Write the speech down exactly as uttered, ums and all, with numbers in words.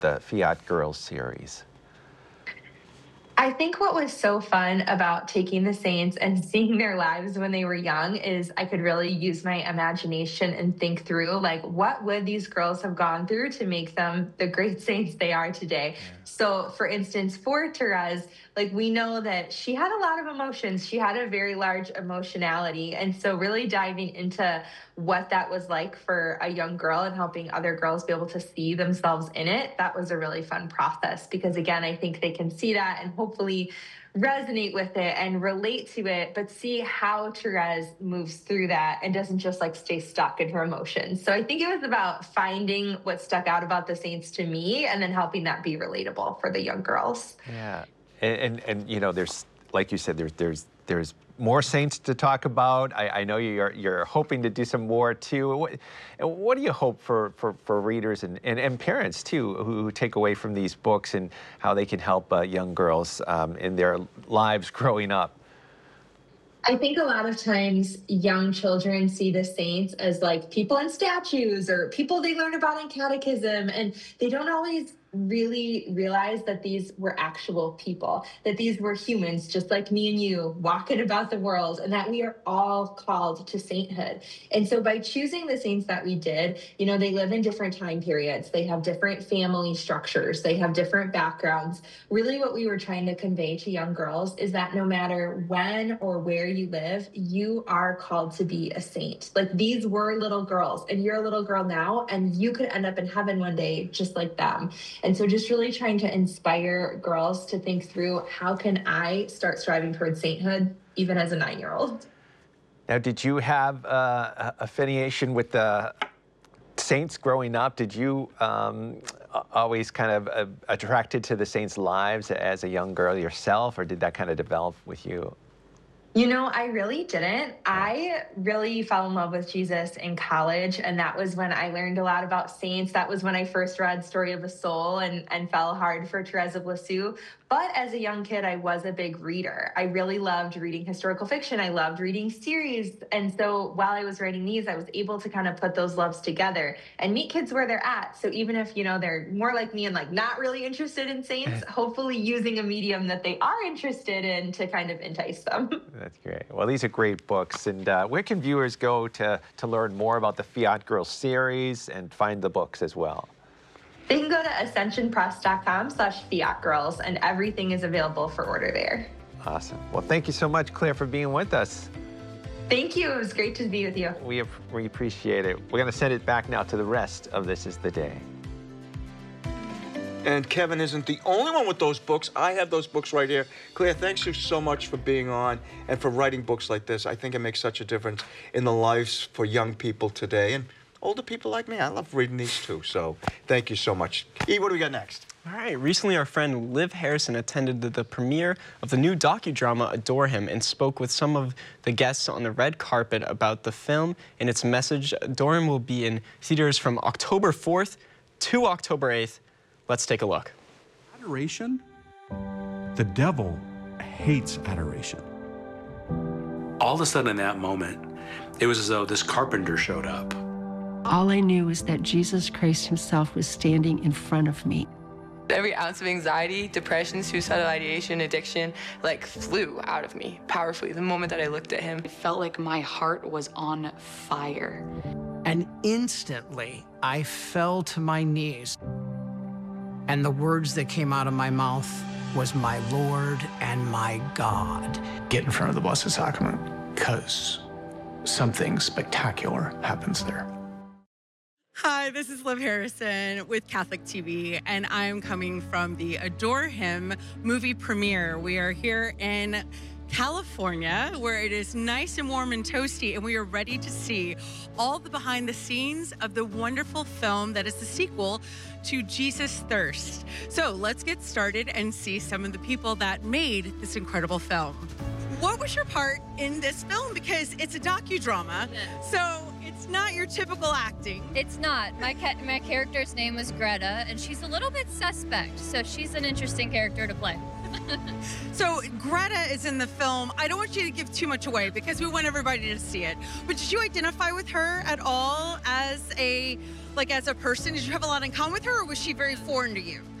the Fiat Girls series? I think what was so fun about taking the Saints and seeing their lives when they were young is I could really use my imagination and think through, like, what would these girls have gone through to make them the great saints they are today? Yeah. So, for instance, for Therese, like, we know that she had a lot of emotions. She had a very large emotionality. And so, really diving into what that was like for a young girl and helping other girls be able to see themselves in it, that was a really fun process because, again, I think they can see that and hopefully resonate with it and relate to it, but see how Therese moves through that and doesn't just like stay stuck in her emotions. So I think it was about finding what stuck out about the Saints to me and then helping that be relatable for the young girls. Yeah, and and, and you know, there's, like you said, there's there's there's more Saints to talk about. I, I know you're you're hoping to do some more too. What, what do you hope for for, for readers and, and, and parents too who, who take away from these books and how they can help uh, young girls um, in their lives growing up? I think a lot of times young children see the saints as like people in statues or people they learn about in catechism, and they don't always really realize that these were actual people, that these were humans just like me and you walking about the world, and that we are all called to sainthood. And so by choosing the saints that we did, you know, they live in different time periods, they have different family structures, they have different backgrounds. Really what we were trying to convey to young girls is that no matter when or where you live, you are called to be a saint. Like, these were little girls and you're a little girl now, and you could end up in heaven one day just like them. And so just really trying to inspire girls to think through, how can I start striving towards sainthood even as a nine-year-old? Now, did you have uh, affiliation with the Saints growing up? Did you um, always kind of uh, attracted to the Saints' lives as a young girl yourself, or did that kind of develop with you? You know, I really didn't. I really fell in love with Jesus in college, and that was when I learned a lot about saints. That was when I first read Story of a Soul and, and fell hard for Therese of Lisieux. But as a young kid, I was a big reader. I really loved reading historical fiction. I loved reading series. And so while I was writing these, I was able to kind of put those loves together and meet kids where they're at. So even if, you know, they're more like me and like not really interested in saints, hopefully using a medium that they are interested in to kind of entice them. That's great. Well, these are great books. And uh, where can viewers go to, to learn more about the Fiat Girls series and find the books as well? They can go to ascension press dot com slash Fiat Girls, and everything is available for order there. Awesome. Well, thank you so much, Claire, for being with us. Thank you. It was great to be with you. We, we appreciate it. We're going to send it back now to the rest of This Is the Day. And Kevin isn't the only one with those books. I have those books right here. Claire, thanks you so much for being on and for writing books like this. I think it makes such a difference in the lives for young people today and older people like me. I love reading these too, so thank you so much. E, what do we got next? All right, recently our friend Liv Harrison attended the, the premiere of the new docudrama Adore Him and spoke with some of the guests on the red carpet about the film and its message. Adore Him will be in theaters from October fourth to October eighth. Let's take a look. Adoration? The devil hates adoration. All of a sudden in that moment, it was as though this carpenter showed up. All I knew was that Jesus Christ himself was standing in front of me. Every ounce of anxiety, depression, suicidal ideation, addiction, like flew out of me powerfully the moment that I looked at him. It felt like my heart was on fire. And instantly, I fell to my knees. And the words that came out of my mouth was my Lord and my God. Get in front of the Blessed Sacrament, because something spectacular happens there. Hi, this is Liv Harrison with Catholic T V, and I'm coming from the Adore Him movie premiere. We are here in California, where it is nice and warm and toasty, and we are ready to see all the behind the scenes of the wonderful film that is the sequel to Jesus Thirst. So let's get started and see some of the people that made this incredible film. What was your part in this film? Because it's a docudrama, so it's not your typical acting. It's not. My ca my character's name was Greta, and she's a little bit suspect, so she's an interesting character to play. So Greta is in the film. I don't want you to give too much away because we want everybody to see it. But did you identify with her at all as a like as a person? Did you have a lot in common with her, or was she very foreign to you?